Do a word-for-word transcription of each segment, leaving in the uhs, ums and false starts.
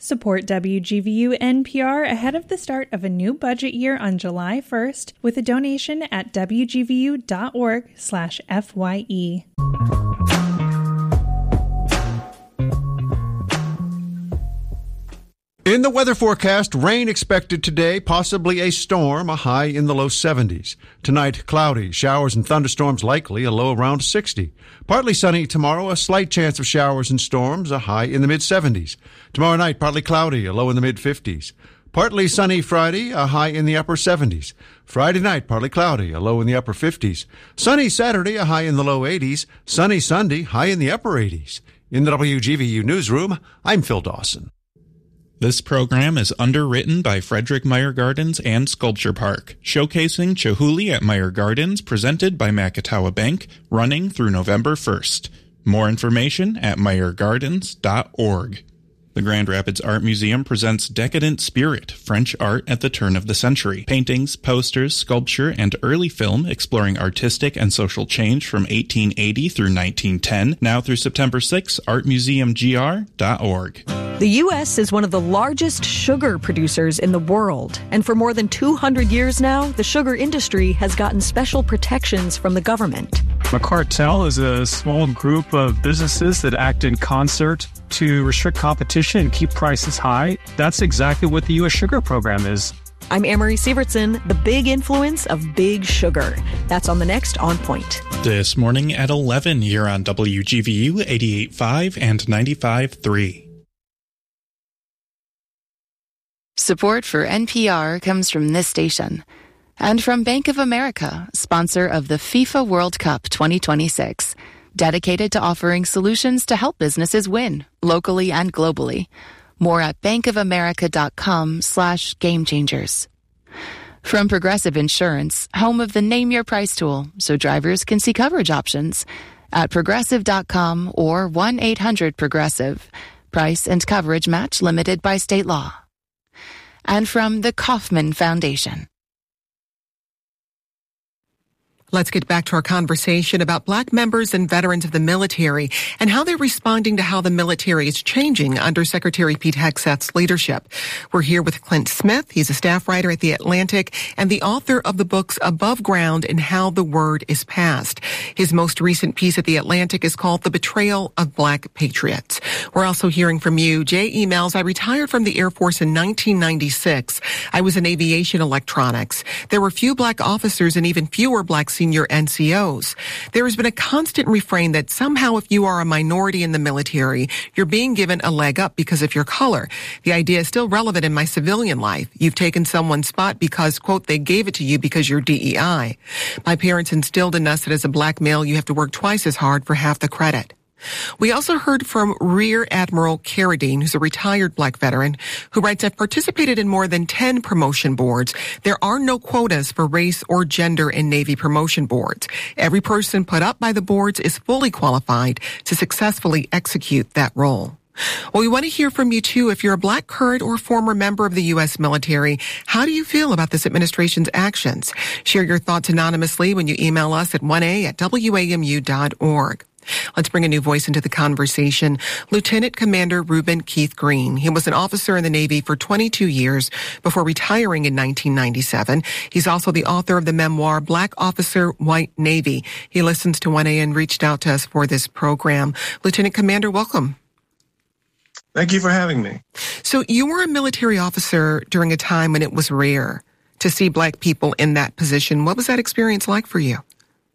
Support W G V U N P R ahead of the start of a new budget year on July first with a donation at W G V U dot org slash F Y E. In the weather forecast, rain expected today, possibly a storm, a high in the low seventies. Tonight, cloudy, showers and thunderstorms likely, a low around sixty. Partly sunny tomorrow, a slight chance of showers and storms, a high in the mid-seventies. Tomorrow night, partly cloudy, a low in the mid-fifties. Partly sunny Friday, a high in the upper seventies. Friday night, partly cloudy, a low in the upper fifties. Sunny Saturday, a high in the low eighties. Sunny Sunday, high in the upper eighties. In the W G V U newsroom, I'm Phil Dawson. This program is underwritten by Frederick Meyer Gardens and Sculpture Park, showcasing Chihuly at Meyer Gardens, presented by Macatawa Bank, running through November first. More information at meyer gardens dot org. The Grand Rapids Art Museum presents Decadent Spirit, French art at the turn of the century. Paintings, posters, sculpture, and early film exploring artistic and social change from eighteen eighty through nineteen ten. Now through September sixth, art museum g r dot org. The U S is one of the largest sugar producers in the world, and for more than two hundred years now, the sugar industry has gotten special protections from the government. A cartel is a small group of businesses that act in concert to restrict competition and keep prices high. That's exactly what the U S Sugar Program is. I'm Amory Sievertson, the big influence of Big Sugar. That's on the next On Point. This morning at eleven here on W G V U eighty-eight point five and ninety-five point three. Support for N P R comes from this station and from Bank of America, sponsor of the FIFA World Cup twenty twenty-six, dedicated to offering solutions to help businesses win locally and globally. More at bankofamerica.com slash game changers. From Progressive Insurance, home of the Name Your Price tool, so drivers can see coverage options at progressive dot com or one eight hundred progressive. Price and coverage match limited by state law. And from the Kauffman Foundation. Let's get back to our conversation about Black members and veterans of the military and how they're responding to how the military is changing under Secretary Pete Hegseth's leadership. We're here with Clint Smith. He's a staff writer at The Atlantic and the author of the books Above Ground and How the Word is Passed. His most recent piece at The Atlantic is called The Betrayal of Black Patriots. We're also hearing from you. Jay emails, I retired from the Air Force in nineteen ninety-six. I was in aviation electronics. There were few Black officers and even fewer Black senior N C Os. There has been a constant refrain that somehow if you are a minority in the military, you're being given a leg up because of your color. The idea is still relevant in my civilian life. You've taken someone's spot because, quote, they gave it to you because you're D E I. My parents instilled in us that as a Black male, you have to work twice as hard for half the credit. We also heard from Rear Admiral Carradine, who's a retired Black veteran, who writes, I've participated in more than ten promotion boards. There are no quotas for race or gender in Navy promotion boards. Every person put up by the boards is fully qualified to successfully execute that role. Well, we want to hear from you, too. If you're a Black current or former member of the U S military, how do you feel about this administration's actions? Share your thoughts anonymously when you email us at one a at w a m u dot org. Let's bring a new voice into the conversation. Lieutenant Commander Reuben Keith Green. He was an officer in the Navy for twenty-two years before retiring in nineteen ninety-seven. He's also the author of the memoir Black Officer, White Navy. He listens to one A and reached out to us for this program. Lieutenant Commander, welcome. Thank you for having me. So you were a military officer during a time when it was rare to see Black people in that position. What was that experience like for you?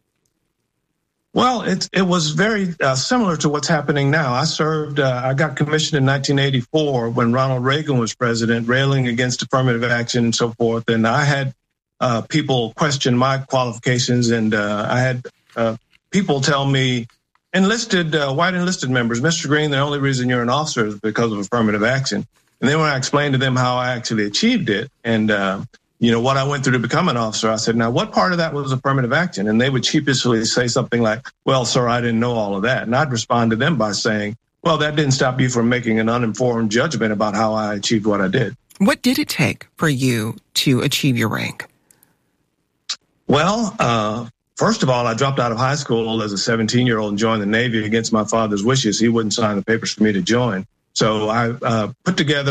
Well, it, it was very uh, similar to what's happening now. I served, uh, I got commissioned in nineteen eighty-four when Ronald Reagan was president, railing against affirmative action and so forth. And I had uh, people question my qualifications, and uh, I had uh, people tell me, enlisted, uh, white enlisted members, Mister Green, the only reason you're an officer is because of affirmative action. And then when I explained to them how I actually achieved it and, uh, you know, what I went through to become an officer, I said, now, what part of that was affirmative action? And they would sheepishly say something like, well, sir, I didn't know all of that. And I'd respond to them by saying, well, that didn't stop you from making an uninformed judgment about how I achieved what I did. What did it take for you to achieve your rank? Well, uh, first of all, I dropped out of high school as a seventeen-year-old and joined the Navy against my father's wishes. He wouldn't sign the papers for me to join. So I uh, put together